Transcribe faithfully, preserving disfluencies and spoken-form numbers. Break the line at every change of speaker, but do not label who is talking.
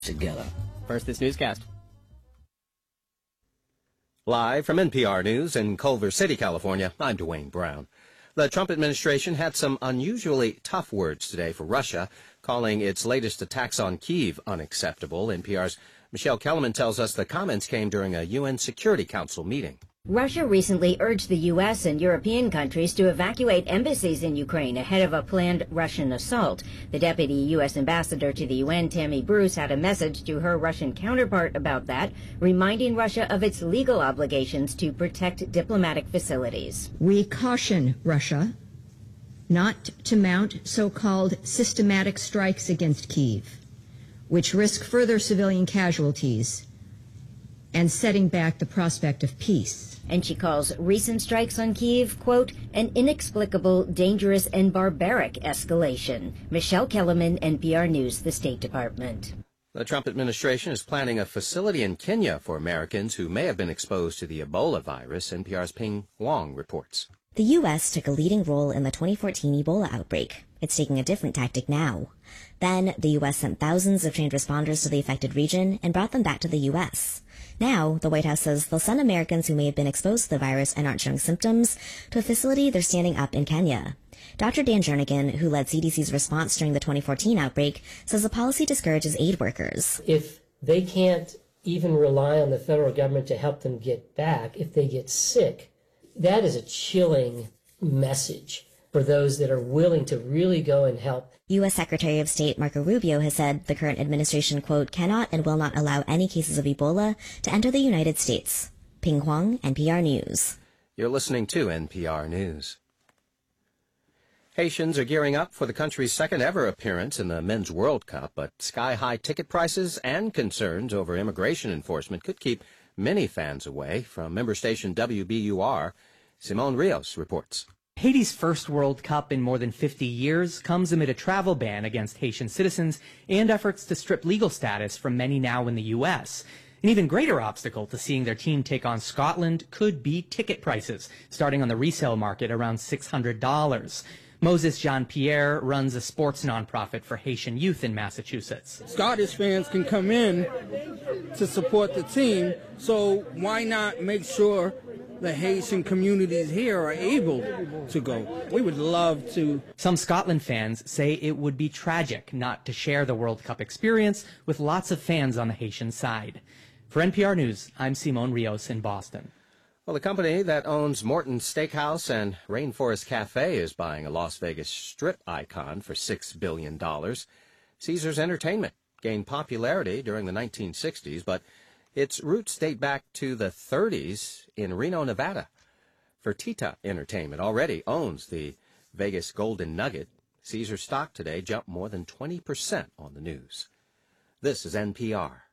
together.
First, this newscast.
Live from N P R News in Culver City, California, I'm Dwayne Brown. The Trump administration had some unusually tough words today for Russia, calling its latest attacks on Kyiv unacceptable. N P R's Michelle Kellerman tells us the comments came during a U N Security Council meeting.
Russia recently urged the U S and European countries to evacuate embassies in Ukraine ahead of a planned Russian assault. The deputy U S ambassador to the U N, Tammy Bruce, had a message to her Russian counterpart about that, reminding Russia of its legal obligations to protect diplomatic facilities.
We caution Russia not to mount so-called systematic strikes against Kyiv, which risk further civilian casualties and setting back the prospect of peace.
And she calls recent strikes on Kyiv, quote, an inexplicable, dangerous, and barbaric escalation. Michelle Kellerman, N P R News, the State Department.
The Trump administration is planning a facility in Kenya for Americans who may have been exposed to the Ebola virus. N P R's Ping Wong reports.
The U S took a leading role in the twenty fourteen Ebola outbreak. It's taking a different tactic now. Then, the U S sent thousands of trained responders to the affected region and brought them back to the U S. Now, the White House says they'll send Americans who may have been exposed to the virus and aren't showing symptoms to a facility they're standing up in Kenya. Doctor Dan Jernigan, who led C D C's response during the twenty fourteen outbreak, says the policy discourages aid workers.
If they can't even rely on the federal government to help them get back, if they get sick, that is a chilling message for those that are willing to really go and help.
U S Secretary of State Marco Rubio has said the current administration, quote, cannot and will not allow any cases of Ebola to enter the United States. Ping Huang, N P R News.
You're listening to N P R News. Haitians are gearing up for the country's second ever appearance in the Men's World Cup, but sky-high ticket prices and concerns over immigration enforcement could keep many fans away. From member station W B U R, Simone Rios reports.
Haiti's first World Cup in more than fifty years comes amid a travel ban against Haitian citizens and efforts to strip legal status from many now in the U S. An even greater obstacle to seeing their team take on Scotland could be ticket prices, starting on the resale market around six hundred dollars. Moses Jean-Pierre runs a sports nonprofit for Haitian youth in Massachusetts.
Scottish fans can come in to support the team, so why not make sure the Haitian communities here are able to go? We would love to.
Some Scotland fans say it would be tragic not to share the World Cup experience with lots of fans on the Haitian side. For N P R News, I'm Simone Rios in Boston.
Well, the company that owns Morton's Steakhouse and Rainforest Cafe is buying a Las Vegas Strip icon for six billion dollars. Caesars Entertainment gained popularity during the nineteen sixties, but its roots date back to the thirties in Reno, Nevada. Fertitta Entertainment already owns the Vegas Golden Nugget. Caesars stock today jumped more than twenty percent on the news. This is N P R.